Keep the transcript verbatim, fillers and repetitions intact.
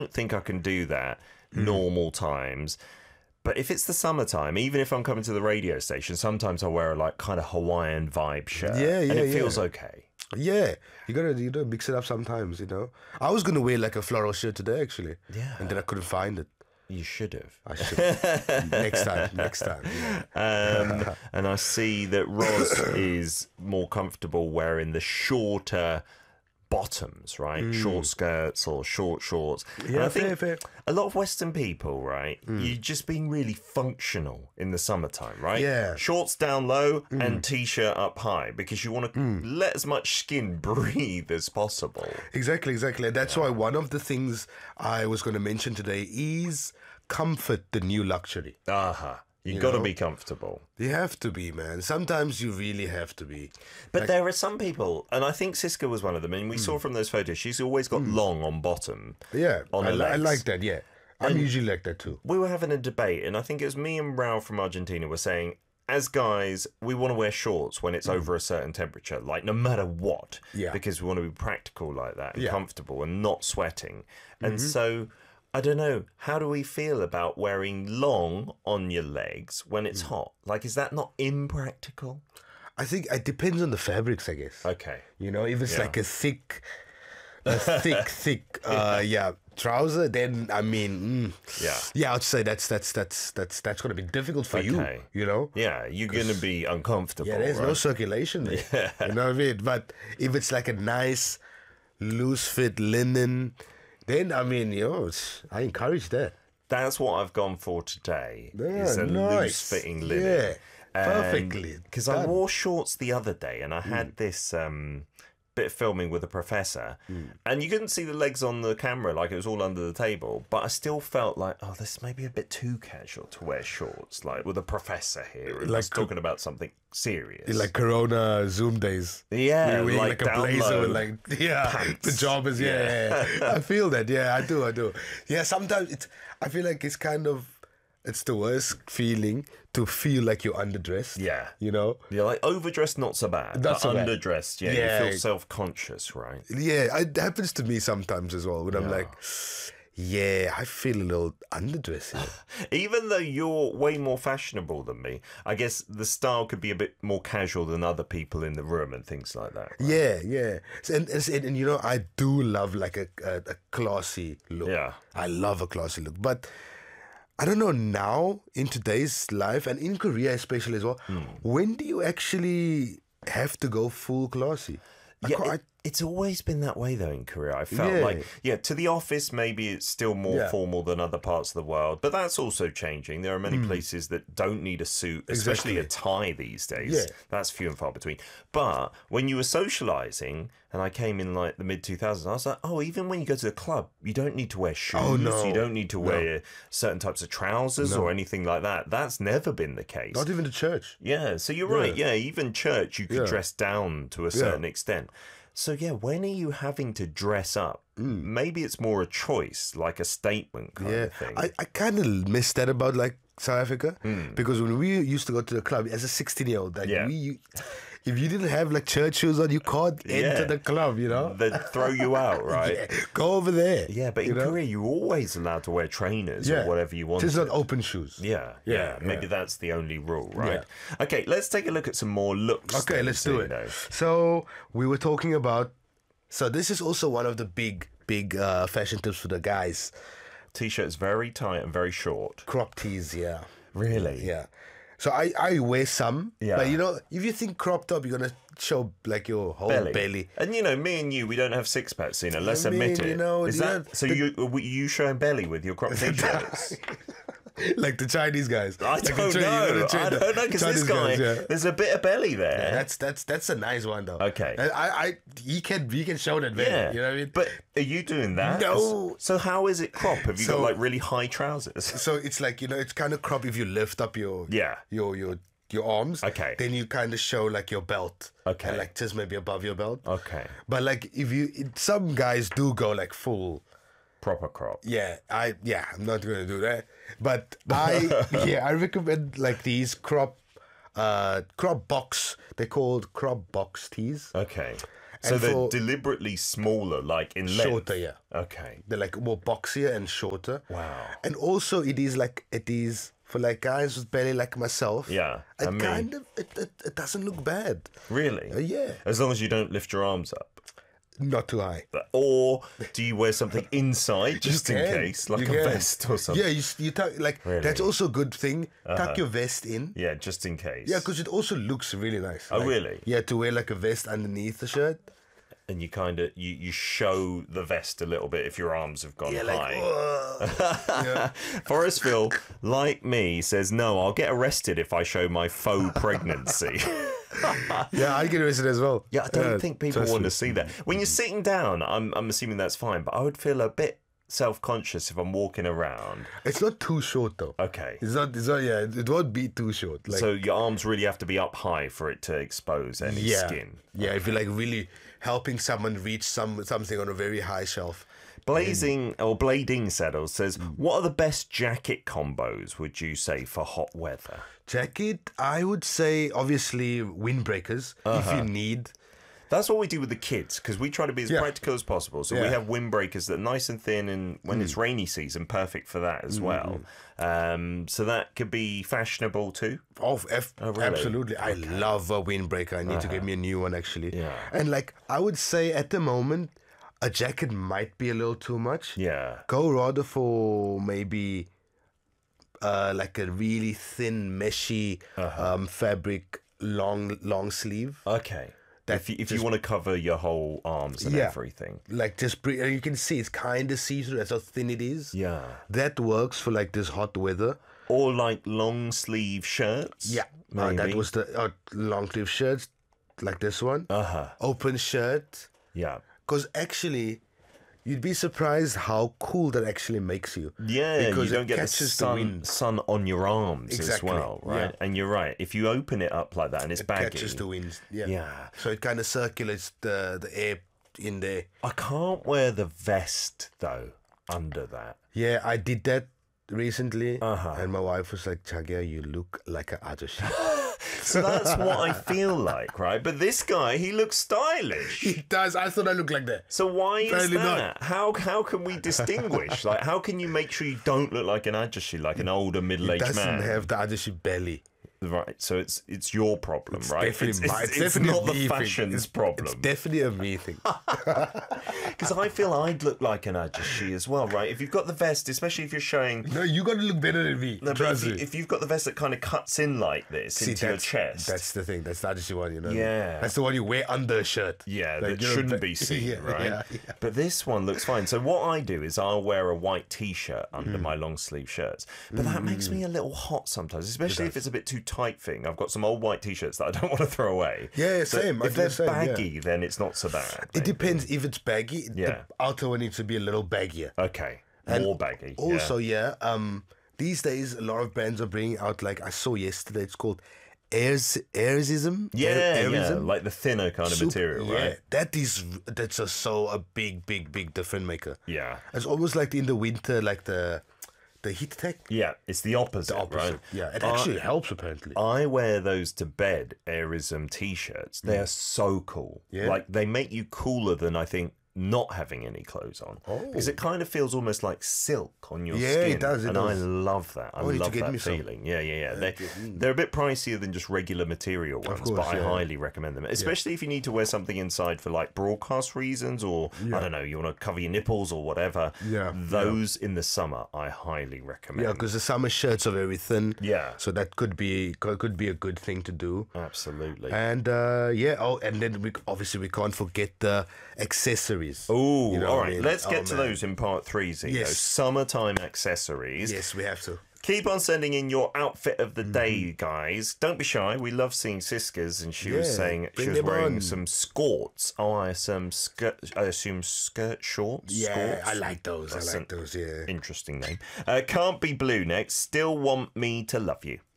don't think I can do that normal times. But if it's the summertime, even if I'm coming to the radio station, sometimes I wear a like kind of Hawaiian vibe shirt. Yeah, yeah, and it yeah. feels okay. Yeah, you gotta you gotta mix it up sometimes, you know. I was gonna wear like a floral shirt today, actually. Yeah. And then I couldn't find it. You should have. I should. next time, next time. Yeah. Um, and I see that Roz is more comfortable wearing the shorter bottoms, right? Mm. Short skirts or short shorts. Yeah, and I think fair, fair. a lot of Western people, right? Mm. You're just being really functional in the summertime, right? Yeah. Shorts down low mm. and t-shirt up high because you want to mm. let as much skin breathe as possible. Exactly, exactly. And that's yeah. why one of the things I was going to mention today is comfort, the new luxury. Uh-huh. You, you got to be comfortable. You have to be, man. Sometimes you really have to be. But like, there are some people, and I think Siska was one of them, and we mm. saw from those photos, she's always got mm. long on bottom. Yeah, on I, her legs. I like that, yeah. I'm and usually like that too. We were having a debate, and I think it was me and Raul from Argentina were saying, as guys, we want to wear shorts when it's mm. over a certain temperature, like no matter what. Yeah. Because we want to be practical like that and yeah. comfortable and not sweating. And mm-hmm. so... I don't know. How do we feel about wearing long on your legs when it's mm. hot? Like, is that not impractical? I think it depends on the fabrics, I guess. Okay. You know, if it's yeah. like a thick, a thick, thick, uh, yeah, trouser, then I mean, mm, yeah, yeah, I'd say that's that's that's that's that's going to be difficult for okay. you. You know. Yeah, you're going to be uncomfortable. Yeah, there's right? no circulation there. Yeah. You know what I mean? But if it's like a nice, loose fit linen. Then, I mean, you know, it's, I encourage that. That's what I've gone for today. Yeah, is a nice. loose-fitting linen. Yeah, perfectly. Because I wore shorts the other day, and I had mm. this um, bit of filming with a professor, mm. and you couldn't see the legs on the camera, like it was all under the table, but I still felt like, oh, this may be a bit too casual to wear shorts, like with a professor here, and like talking about something serious. Like Corona Zoom days. Yeah, like, like, like a blazer with like, yeah, pants. pajamas, yeah. yeah. yeah. I feel that, yeah, I do, I do. Yeah, sometimes it's, I feel like it's kind of, it's the worst feeling to feel like you're underdressed. Yeah. You know? You're like overdressed, not so bad. Not but so bad. Underdressed, yeah, yeah. you feel self-conscious, right? Yeah, it happens to me sometimes as well when yeah. I'm like, yeah, I feel a little underdressed here. Even though you're way more fashionable than me, I guess the style could be a bit more casual than other people in the room and things like that. Right? Yeah, yeah. And, and, and, you know, I do love like a, a, a classy look. Yeah. I love a classy look. But I don't know now, in today's life, and in Korea especially as well, mm. when do you actually have to go full classy? Yeah, I, it, it's always been that way, though, in Korea. I felt yeah. like, yeah, to the office, maybe it's still more yeah. formal than other parts of the world, but that's also changing. There are many mm. places that don't need a suit, especially exactly. a tie these days. Yeah. That's few and far between. But when you were socializing, and I came in like the mid two thousands, I was like, oh, even when you go to the club, you don't need to wear shoes. Oh, no. You don't need to wear no. certain types of trousers no. or anything like that. That's never been the case. Not even the church. Yeah, so you're yeah. right. Yeah, even church, you could yeah. dress down to a certain yeah. extent. So, yeah, when are you having to dress up? Mm. Maybe it's more a choice, like a statement kind yeah. of thing. I, I kind of miss that about, like, South Africa. Mm. Because when we used to go to the club as a sixteen-year-old, like, yeah. we, you, if you didn't have, like, church shoes on, you can't yeah. enter the club, you know? They'd throw you out, right? yeah. Go over there. Yeah, but in know? Korea, you're always allowed to wear trainers yeah. or whatever you want. Just not open shoes. Yeah, yeah. yeah. Maybe yeah. that's the only rule, right? Yeah. Okay, let's take a look at some more looks. Okay, then, let's so do you it. know. So, we were talking about... So this is also one of the big, big uh, fashion tips for the guys. T-shirts very tight and very short. Crop tees, yeah. Really? Yeah. So I, I wear some. Yeah. But, you know, if you think crop top, you're going to show, like, your whole belly. belly. And, you know, me and you, we don't have six-packs, you know, let's I mean, admit it. You know, is that, know, so the, you were you showing belly with your crop T-shirts? Like the Chinese guys. I like don't train, know. I don't know, because this guy, guys, yeah. there's a bit of belly there. Yeah, that's that's that's a nice one, though. Okay. I, I he can he can show that belly. Yeah. You know what I mean? But are you doing that? No. So how is it crop? Have you so, got like really high trousers? So it's like, you know, it's kind of crop if you lift up your yeah your your your arms. Okay. Then you kind of show like your belt. Okay. And like just maybe above your belt. Okay. But like if you, it, some guys do go like full. Proper crop. Yeah, I yeah, I'm not gonna do that. But I yeah, I recommend like these crop uh crop box. They're called crop box tees. Okay. So And they're for deliberately smaller, like in length. shorter, yeah. Okay. They're like more boxier and shorter. Wow. And also, it is like it is for like guys with belly like myself. Yeah, It and me. kind of it, it, it doesn't look bad. Really? Uh, yeah. As long as you don't lift your arms up. Not too high. Or do you wear something inside just in can. case, like You a can. vest or something? Yeah, you s- you tuck like Really? that's also a good thing. Tuck your vest in. Yeah, just in case. Yeah, because it also looks really nice. Oh, Like, really? Yeah, to wear like a vest underneath the shirt. And you kind of you, you show the vest a little bit if your arms have gone Yeah, like high. "Whoa." yeah. Forestville, like me, says no. I'll get arrested if I show my faux pregnancy. yeah, I get arrested as well. Yeah, I don't Yeah, think people trust want me. to see that. When you're sitting down, I'm I'm assuming that's fine, but I would feel a bit self-conscious if I'm walking around. It's not too short though. Okay. It's not. It's not. Yeah, it won't be too short. Like So your arms really have to be up high for it to expose any yeah, skin. yeah. If you're like really helping someone reach some something on a very high shelf. Blazing or Blading Saddles says, what are the best jacket combos, would you say, for hot weather? Jacket, I would say obviously windbreakers if you need. That's what we do with the kids, because we try to be as Yeah. practical as possible. So we Yeah. have windbreakers that are nice and thin, and when it's rainy season, perfect for that as well. Um, so that could be fashionable too. Oh, F- really? absolutely. I love a windbreaker. I need to get me a new one actually. Yeah. And like I would say at the moment, a jacket might be a little too much. Yeah. Go rather for maybe uh, like a really thin, meshy um, fabric, long, long sleeve. Okay. That if you, if you just- want to cover your whole arms and Yeah. everything. Like just bre- and you can see it's kind of see-through. That's how thin it is. Yeah. That works for like this hot weather. Or like long sleeve shirts. Yeah. Uh, that maybe. was the uh, long sleeve shirts, like this one. Uh-huh. Open shirt. Yeah. Because actually, you'd be surprised how cool that actually makes you. Yeah, because you don't it get the catches the sun, wind. sun on your arms Exactly, as well, right? yeah. And you're right. If you open it up like that and it's baggy, Catches the wind. Yeah. Yeah. So it kind of circulates the the air in there. I can't wear the vest though under that. Yeah, I did that recently, Uh-huh. and my wife was like, "Chagia, you look like an ajashi." So that's what I feel like, right? But this guy, he looks stylish. He does. I thought I looked like that. So why is Apparently that? not. How how can we distinguish? Like, how can you make sure you don't look like an ajashi, like an older middle-aged Doesn't man? have the ajashi belly. Right. So it's it's your problem, right? Definitely, it's my- it's, it's it's definitely not a the me thing. fashion's It's- problem. It's definitely a me thing. Because I feel I'd look like an ajashi as well, right? If you've got the vest, especially if you're showing. No, you got to look better than me. No, but if, Trust you, me. if you've got the vest that kind of cuts in like this See, into your that's, chest, That's the thing. That's the ajashi one, you know. Yeah. That's the one you wear under a shirt. yeah, Like, that you know, shouldn't ba- be seen, yeah, right? yeah, yeah. But this one looks fine. So what I do is I'll wear a white T-shirt under Hmm. my long sleeve shirts, but that makes me a little hot sometimes, especially if it's a bit too tight fitting. I've got some old white T-shirts that I don't want to throw away. Yeah, So same. I if do they're the same, yeah. baggy, then it's not so bad. It depends if it's baggy. Yeah. The outer one needs to be a little baggier. Okay, And more baggy. yeah. Also, yeah. um, these days a lot of bands are bringing out like I saw yesterday. It's called airs airism. Yeah, Air- yeah, airism. like the thinner kind of Super- material, yeah, right? that is that's a so a big, big, big difference maker. Yeah. It's almost like in the winter, like the the heat tech. Yeah, it's the opposite, The opposite. right? Yeah, it I- actually helps apparently. I wear those to bed, Airism t-shirts. They are so cool. Yeah. Like, they make you cooler than I think not having any clothes on. Oh. Because it kind of feels almost like silk on your Yeah, skin. it does, it and I does. love that. I Oh, I need to love get that me some. feeling. Yeah, yeah, yeah. They, mm. they're a bit pricier than just regular material ones, course, but I yeah. highly recommend them. Especially if you need to wear something inside for like broadcast reasons or, I don't know, you want to cover your nipples or whatever. Yeah, Those in the summer, I highly recommend. Yeah, because the summer shirts are very thin. Yeah. So that could be could be a good thing to do. Absolutely. And uh, yeah, oh, and then we obviously we can't forget the accessories. Oh, You know all what I right. mean? Let's get Oh, to man. those in part three, Zico. Yes. Summertime accessories. Yes, we have to. Keep on sending in your outfit of the day, Mm-hmm. guys. Don't be shy. We love seeing Siska's, and she was Yeah, saying she bring was them wearing on. some skirts. Oh, I assume skirt. I assume skirt shorts. Yeah, Skorts? I like those. That's I like an those. Yeah. Interesting name. Uh, Can't Be Blue next. Still Want Me to Love You.